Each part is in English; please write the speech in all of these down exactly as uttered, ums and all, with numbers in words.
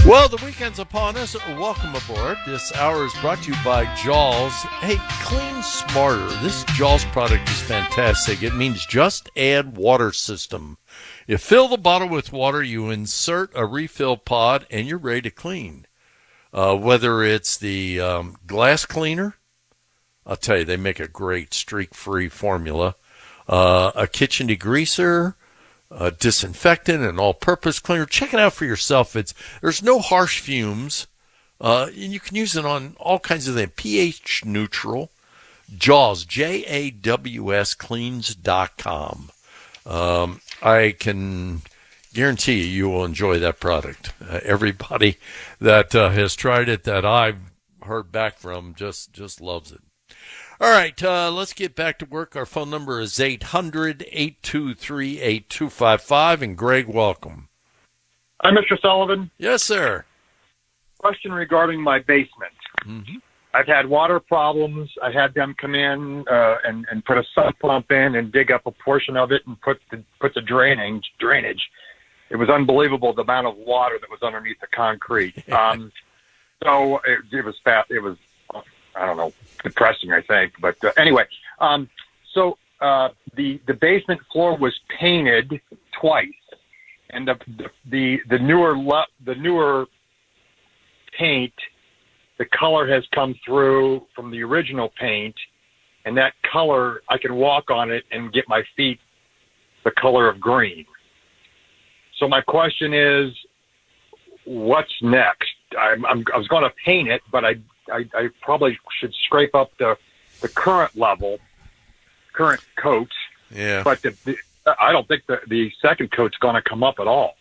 Well, the weekend's upon us. Welcome aboard. This hour is brought to you by Jaws. Hey, clean smarter. This Jaws product is fantastic. It means just add water system. You fill the bottle with water, you insert a refill pod, and you're ready to clean. Uh, whether it's the um, glass cleaner, I'll tell you, they make a great streak-free formula. Uh, a kitchen degreaser, a disinfectant, an all-purpose cleaner. Check it out for yourself. It's there's no harsh fumes. Uh, and you can use it on all kinds of things. pH neutral. Jaws, J A W S, cleans dot com. Um, I can guarantee you, you will enjoy that product. Uh, everybody that uh, has tried it that I've heard back from just, just loves it. All right, uh, let's get back to work. Our phone number is eight hundred, eight two three, eight two five five. And Greg, welcome. Hi, Mister Sullivan. Yes, sir. Question regarding my basement. Mm-hmm. I've had water problems. I had them come in uh, and, and put a sump pump in and dig up a portion of it and put the, put the drainage, drainage. It was unbelievable the amount of water that was underneath the concrete. Um, so it, it was fast. It was, I don't know, depressing, I think. But uh, anyway, um, so uh, the the basement floor was painted twice, and the the the newer le- the newer paint, the color has come through from the original paint, and that color, I can walk on it and get my feet the color of green. So my question is, what's next? I'm, I'm, I was going to paint it, but I, I, I probably should scrape up the, the current level, current coat. Yeah. But the, the, I don't think the, the second coat's going to come up at all.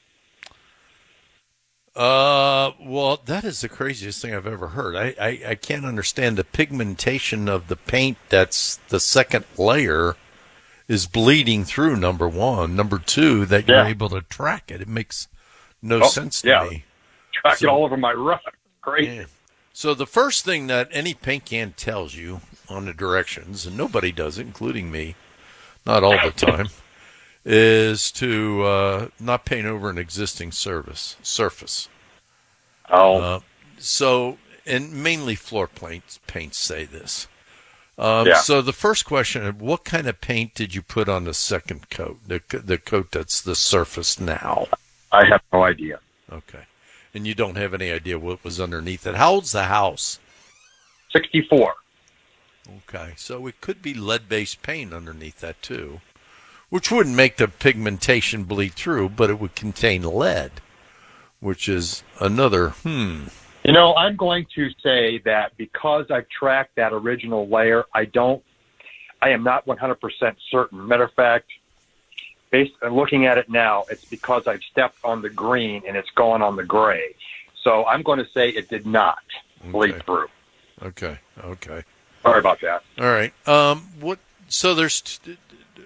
Uh, well, that is the craziest thing I've ever heard. I, I, I can't understand the pigmentation of the paint that's the second layer is bleeding through, number one. Number two, that you're Yeah. able to track it. It makes no Oh, sense to yeah. me. Track So- it all over my rug. Great. Yeah. So the first thing that any paint can tells you on the directions, and nobody does it, including me, not all the time, is to uh, not paint over an existing surface. Surface. Oh, Uh, so, and mainly floor paints, paints say this. Um, Yeah. So the first question: what kind of paint did you put on the second coat? The the coat that's the surface now. I have no idea. Okay, and you don't have any idea what was underneath it. How old's the house? sixty-four. Okay, so it could be lead-based paint underneath that too, which wouldn't make the pigmentation bleed through, but it would contain lead, which is another, hmm. You know, I'm going to say that because I've tracked that original layer, I don't, I am not one hundred percent certain. Matter of fact, based on looking at it now, it's because I've stepped on the green and it's gone on the gray. So I'm going to say it did not bleed Okay. through. Okay, okay. Sorry about that. All right. Um, what? So there's t-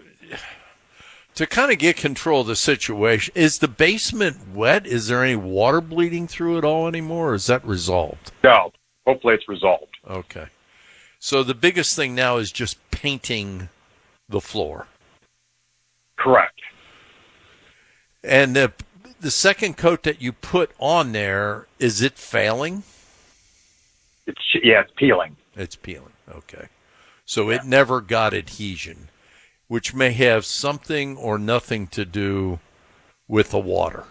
to kind of get control of the situation. Is the basement wet? Is there any water bleeding through it all anymore? Or is that resolved? No, hopefully it's resolved. Okay. So the biggest thing now is just painting the floor. Correct. And the the second coat that you put on there, is it failing? It's, yeah, it's peeling. It's peeling. Okay. So it never got adhesion, which may have something or nothing to do with the water.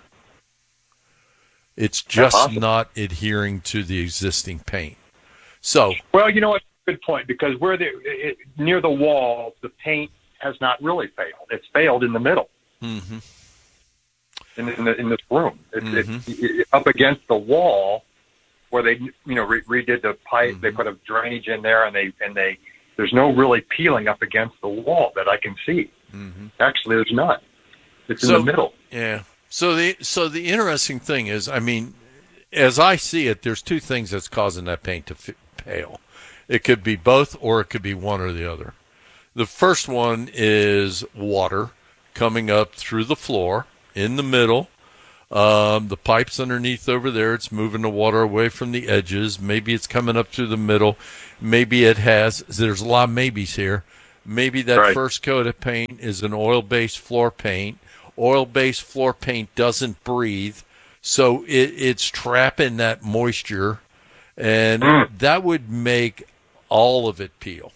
It's just possible. not adhering to the existing paint. So, Well, you know what? Good point, because where the it, near the wall, the paint has not really failed. It's failed in the middle. mhm. In, in, the, in this room, it's, Mhm. it's it, up against the wall where they, you know, re- redid the pipe. Mhm. They put a drainage in there, and they and they. There's no really peeling up against the wall that I can see. Mhm. Actually, there's none. It's So- in the middle. Yeah. So the so the interesting thing is, I mean, as I see it, there's two things that's causing that paint to f- pale. It could be both, or it could be one or the other. The first one is water coming up through the floor in the middle. Um, the pipe's underneath over there. It's moving the water away from the edges. Maybe it's coming up through the middle. Maybe it has. There's a lot of maybes here. Maybe that Right. first coat of paint is an oil-based floor paint. Oil-based floor paint doesn't breathe, So it, it's trapping that moisture, and Mm. that would make all of it peel.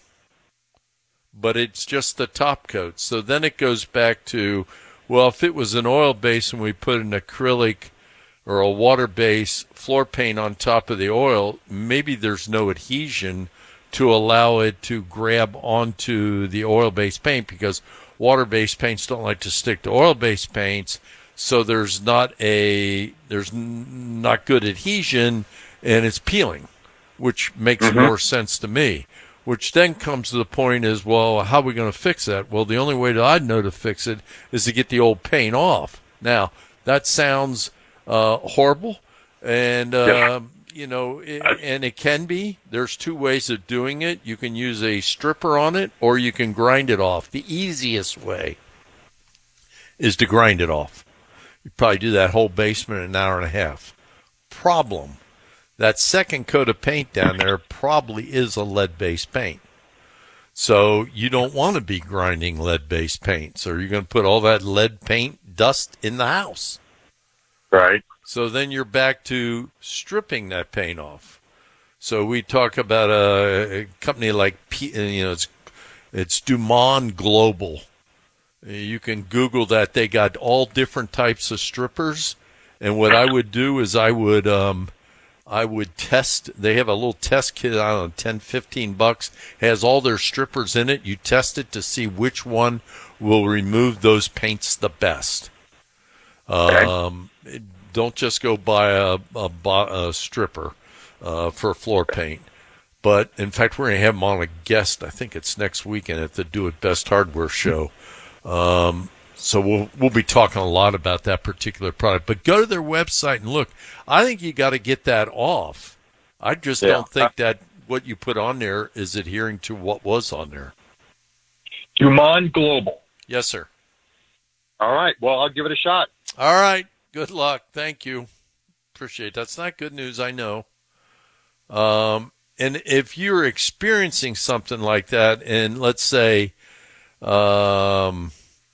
But it's just the top coat. So then it goes back to, well, if it was an oil base and we put an acrylic or a water base floor paint on top of the oil, maybe there's no adhesion to allow it to grab onto the oil-based paint, because water-based paints don't like to stick to oil-based paints. So there's not a there's n- not good adhesion, and it's peeling, which makes Mm-hmm. more sense to me. Which then comes to the point is, well, how are we going to fix that? Well, the only way that I know to fix it is to get the old paint off. Now, that sounds uh, horrible, and uh, Yeah. you know, it, and it can be. There's two ways of doing it. You can use a stripper on it, or you can grind it off. The easiest way is to grind it off. You probably do that whole basement in an hour and a half. Problem: that second coat of paint down there probably is a lead-based paint. So you don't want to be grinding lead-based paint. So you're going to put all that lead paint dust in the house. Right. So then you're back to stripping that paint off. So we talk about a, a company like, P, you know, it's, it's Dumont Global. You can Google that. They got all different types of strippers. And what I would do is I would, um, I would test. They have a little test kit, I don't know, ten, fifteen bucks. Has all their strippers in it. You test it to see which one will remove those paints the best. Okay. Um, don't just go buy a, a, a stripper uh, for floor paint. But, in fact, we're going to have them on a guest. I think it's next weekend at the Do It Best Hardware Show. Um, so we'll we'll be talking a lot about that particular product. But go to their website and look. I think you got to get that off. I just Yeah. don't think that what you put on there is adhering to what was on there. Dumont Global. Yes, sir. All right. Well, I'll give it a shot. All right. Good luck. Thank you. Appreciate it. That's not good news, I know. Um, and if you're experiencing something like that, and let's say, um,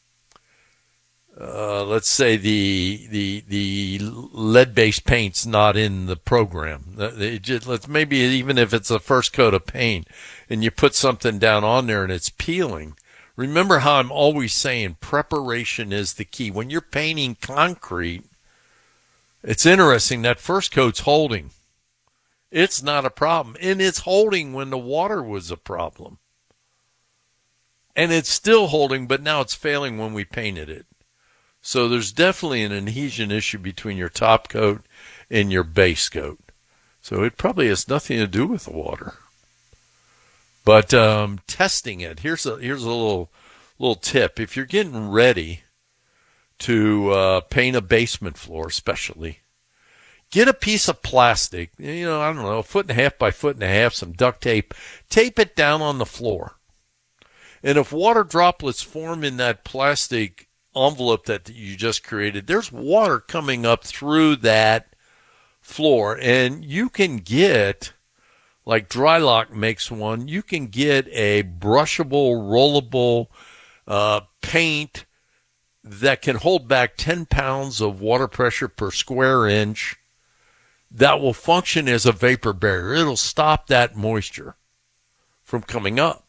uh, let's say the the the lead-based paint's not in the program. It just, let's maybe even if it's the first coat of paint, and you put something down on there and it's peeling. Remember how I'm always saying preparation is the key. When you're painting concrete, it's interesting, that first coat's holding. It's not a problem. And it's holding when the water was a problem. And it's still holding, but now it's failing when we painted it. So there's definitely an adhesion issue between your top coat and your base coat. So it probably has nothing to do with the water. But um, testing it, here's a here's a little little tip. If you're getting ready to uh, paint a basement floor, especially, get a piece of plastic, you know, I don't know, a foot and a half by foot and a half, some duct tape, tape it down on the floor. And if water droplets form in that plastic envelope that you just created, there's water coming up through that floor. And you can get, like Drylock makes one, you can get a brushable, rollable uh, paint that can hold back ten pounds of water pressure per square inch that will function as a vapor barrier. It'll stop that moisture from coming up.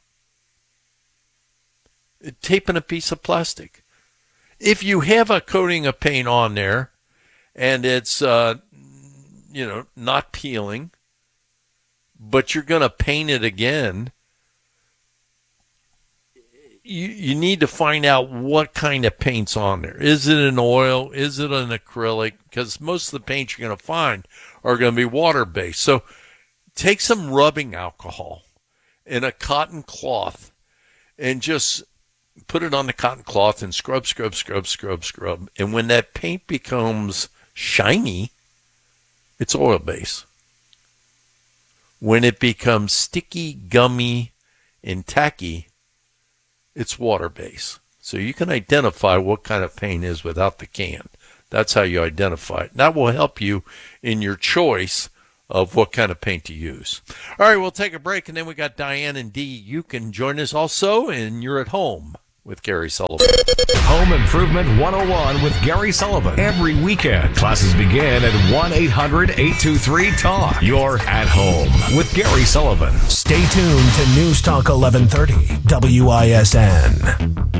Taping a piece of plastic. If you have a coating of paint on there and it's, uh, you know, not peeling, but you're going to paint it again, you, you need to find out what kind of paint's on there. Is it an oil? Is it an acrylic? Because most of the paints you're going to find are going to be water-based. So take some rubbing alcohol in a cotton cloth and just put it on the cotton cloth and scrub, scrub, scrub, scrub, scrub. And when that paint becomes shiny, it's oil-based. When it becomes sticky, gummy, and tacky, it's water-based. So you can identify what kind of paint is without the can. That's how you identify it. That will help you in your choice of what kind of paint to use. All right, we'll take a break, and then we got Diane and Dee. You can join us also, and you're at home. with Gary Sullivan. Home Improvement one oh one with Gary Sullivan. Every weekend, classes begin at one eight hundred eight two three talk. You're at home with Gary Sullivan. Stay tuned to News Talk eleven thirty, W I S N.